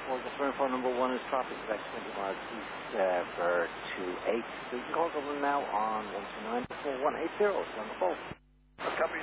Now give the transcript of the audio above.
Well, the phone number 1 is traffic at 20 miles east for 28. So you can call Dublin now on 129-4180. It's on the phone. Copy